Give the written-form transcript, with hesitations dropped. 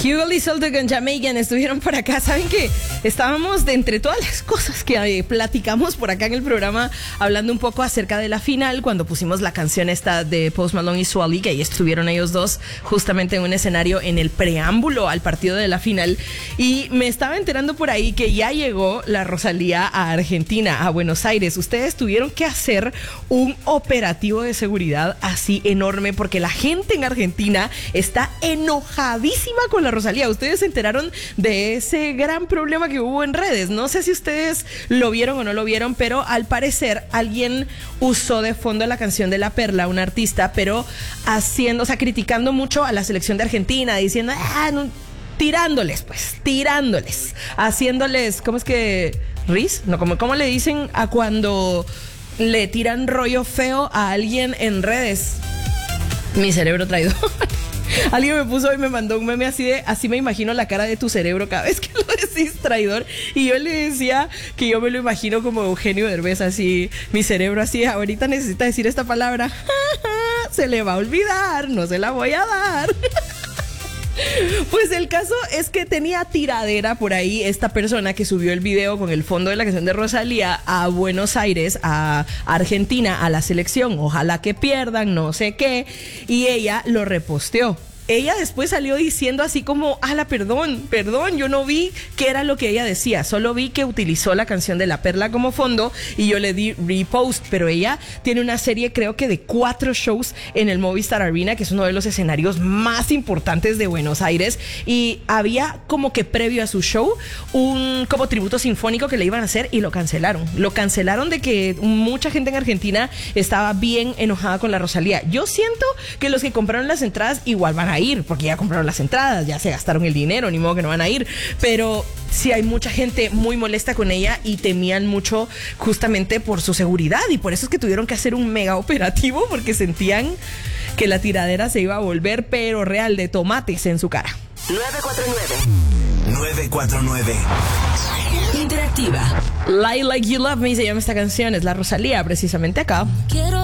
Hugo Lizoldo con Jamaican estuvieron por acá. Saben que estábamos de entre todas las cosas que platicamos por acá en el programa, hablando un poco acerca de la final, cuando pusimos la canción esta de Post Malone y Swae Lee, que ahí estuvieron ellos dos justamente en un escenario en el preámbulo al partido de la final. Y me estaba enterando por ahí que ya llegó la Rosalía a Argentina, a Buenos Aires. Ustedes tuvieron que hacer un operativo de seguridad así enorme porque la gente en Argentina está enojadísima con la Rosalía. Ustedes se enteraron de ese gran problema que hubo en redes. No sé si ustedes lo vieron o no lo vieron, pero al parecer alguien usó de fondo la canción de La Perla, una artista, pero haciendo, o sea, criticando mucho a la selección de Argentina, diciendo, no, tirándoles, haciéndoles, ¿cómo es que? ¿Ris? No, ¿cómo le dicen a cuando le tiran rollo feo a alguien en redes? Mi cerebro traidor. Alguien me puso y me mandó un meme así de, así me imagino la cara de tu cerebro cada vez que lo decís, traidor. Y yo le decía que yo me lo imagino como Eugenio Derbez, así, mi cerebro así, ahorita necesita decir esta palabra, se le va a olvidar, no se la voy a dar. Pues el caso es que tenía tiradera por ahí esta persona que subió el video con el fondo de la canción de Rosalía a Buenos Aires, a Argentina, a la selección, ojalá que pierdan, no sé qué, y ella lo reposteó. Ella después salió diciendo así como, perdón, yo no vi qué era lo que ella decía, solo vi que utilizó la canción de La Perla como fondo y yo le di repost, pero ella tiene una serie creo que de 4 shows en el Movistar Arena, que es uno de los escenarios más importantes de Buenos Aires, y había como que previo a su show un como tributo sinfónico que le iban a hacer y lo cancelaron de que mucha gente en Argentina estaba bien enojada con la Rosalía. Yo siento que los que compraron las entradas igual van a ir, porque ya compraron las entradas, ya se gastaron el dinero, ni modo que no van a ir, pero sí hay mucha gente muy molesta con ella y temían mucho justamente por su seguridad, y por eso es que tuvieron que hacer un mega operativo, porque sentían que la tiradera se iba a volver pero real, de tomates en su cara. 949 Interactiva. Lie Like You Love Me se llama esta canción, es la Rosalía precisamente acá. Quiero